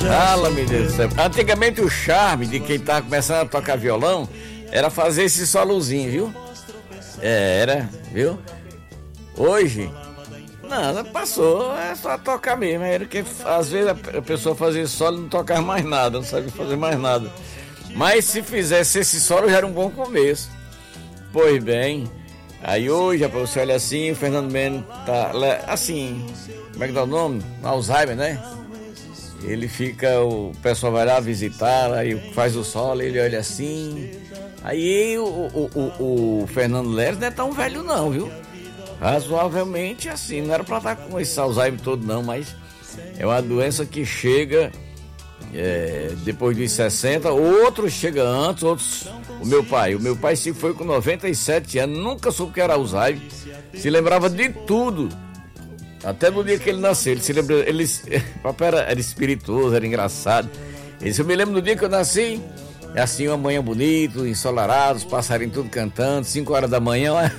Fala, meu Deus do céu. Antigamente o charme de quem tá começando a tocar violão era fazer esse solozinho, viu? Era, viu? Hoje, não, passou, é só tocar mesmo. Era que às vezes a pessoa fazia solo e não tocava mais nada, não sabia fazer mais nada. Mas se fizesse esse solo já era um bom começo. Pois bem, aí hoje, você olha assim, o Fernando Meno tá assim, como é que dá o nome? Alzheimer, né? Ele fica, o pessoal vai lá visitar, aí faz o solo, ele olha assim. Aí o Fernando Leles não é tão velho não, viu? Razoavelmente assim, não era pra estar com esse Alzheimer todo não, mas é uma doença que chega depois dos 60, outros chegam antes, outros... O meu pai se foi com 97 anos, nunca soube que era Alzheimer, se lembrava de tudo, até no dia que ele nasceu, ele se lembra, o papai era espirituoso, era engraçado. Ele disse, eu me lembro do dia que eu nasci, assim, uma manhã bonita, ensolarado, os passarinhos tudo cantando, 5 horas da manhã.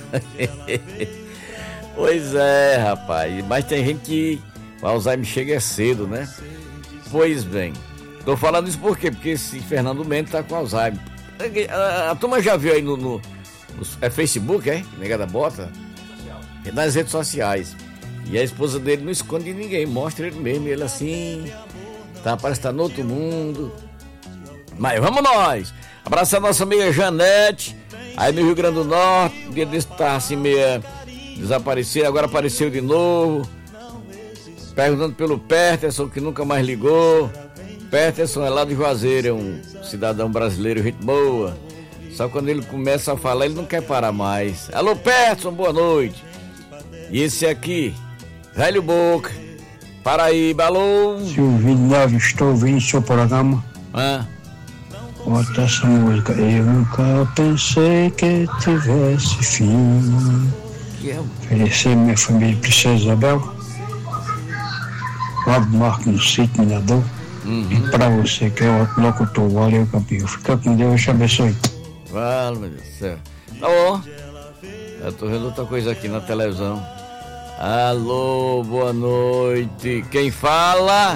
Pois é, rapaz, mas tem gente que o Alzheimer chega cedo, né? Pois bem, tô falando isso por quê? Porque esse Fernando Mendes tá com Alzheimer. A turma já viu aí no Facebook, Negada Bota? Nas redes sociais. E a esposa dele não esconde de ninguém, mostra ele mesmo, ele assim, parece que tá no outro mundo. Mas vamos nós! Abraçar a nossa amiga Janete, aí no Rio Grande do Norte, um dia desse tá assim meio desaparecido, agora apareceu de novo. Perguntando pelo Peterson, que nunca mais ligou. Peterson é lá do Juazeiro, é um cidadão brasileiro, gente boa. Só quando ele começa a falar, ele não quer parar mais. Alô, Peterson, boa noite. E esse aqui, Velho Boca, Paraíba, alô. Silvio Neves, estou ouvindo seu programa. Bota essa música. Eu nunca pensei que tivesse fim. Oferecer minha família Princesa Isabel, Cláudio Marco no sítio Minador. E pra você que é o locutor, valeu, campeão. Fica com Deus, te abençoe. Vale, meu Deus do céu. Tá bom. Eu tô vendo outra coisa aqui na televisão. Alô, boa noite. Quem fala?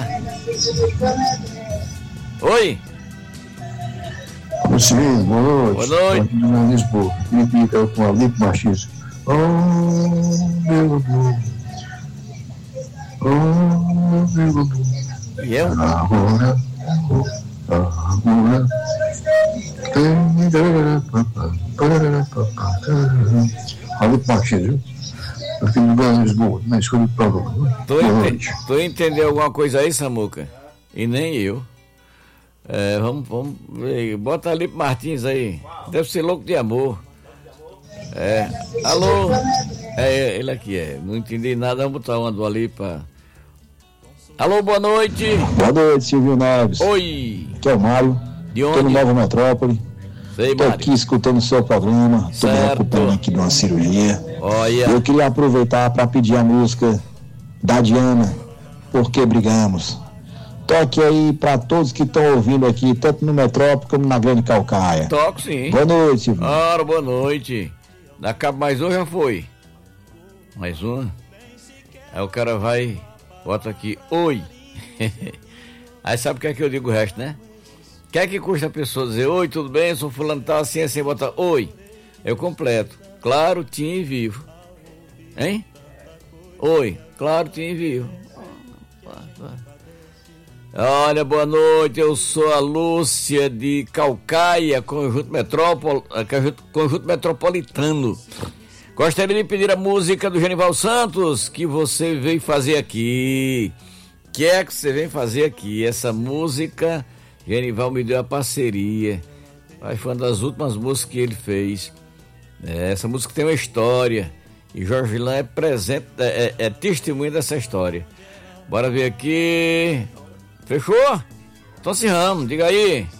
Oi? Você, boa noite. Boa noite. Aqui de Lisboa. Fica com a Lipo Machismo. Oh, meu amor. Oh, meu amor. E eu? Agora. Olha o machismo. Aqui no Lisboa, na escola de programa. Tu entendeu alguma coisa aí, Samuca? E nem eu. Vamos ver. Bota ali pro Martins aí. Deve ser louco de amor. Alô? Ele aqui Não entendi nada, vamos botar uma do ali pra... Alô, boa noite. Boa noite, Silvio Neves. Oi. Aqui é o Mário. De onde? Tô no Nova Metrópole. Sei, Tô Mário. aqui escutando o seu programa. Tô me ocupando aqui de uma cirurgia. Olha. Eu queria aproveitar para pedir a música da Diana, Porque Brigamos. Toque aí para todos que estão ouvindo aqui, tanto no Metrópole como na Grande Calcaia. Toco sim. Boa noite, Silvio. Ora, boa noite. Acaba mais um, já foi. Mais uma. Aí o cara vai, bota aqui, oi. Aí sabe o que é que eu digo o resto, né? O que é que custa a pessoa dizer, oi, tudo bem? Eu sou fulano, tá assim, bota, oi. Eu completo. Claro, tinha e vivo. Hein? Oi, claro, tinha e vivo. Olha, boa noite, eu sou a Lúcia de Calcaia, Conjunto Metropolitano. Gostaria de pedir a música do Genival Santos, que você veio fazer aqui. O que é que você vem fazer aqui? Essa música, Genival me deu a parceria. Foi uma das últimas músicas que ele fez. Essa música tem uma história. E Jorge Vilan é presente, é testemunha dessa história. Bora ver aqui. Fechou? Então se ramos, diga aí.